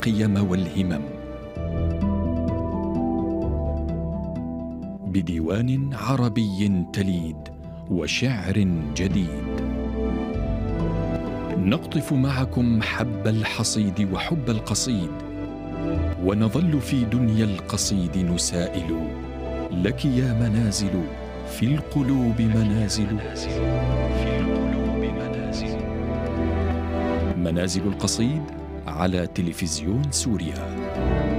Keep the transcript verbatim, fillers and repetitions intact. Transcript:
القيم والهمم، بديوان عربي تليد وشعر جديد. نقطف معكم حب الحصيد وحب القصيد، ونظل في دنيا القصيد نسائل. لك يا منازل في القلوب منازل، في القلوب منازل. منازل القصيد على تلفزيون سوريا.